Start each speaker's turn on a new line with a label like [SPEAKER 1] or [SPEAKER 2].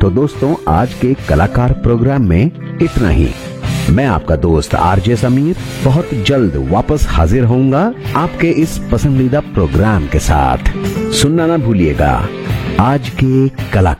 [SPEAKER 1] तो दोस्तों आज के कलाकार प्रोग्राम में इतना ही। मैं आपका दोस्त आरजे समीर बहुत जल्द वापस हाजिर होऊंगा आपके इस पसंदीदा प्रोग्राम के साथ। सुनना ना भूलिएगा आज के कलाकार।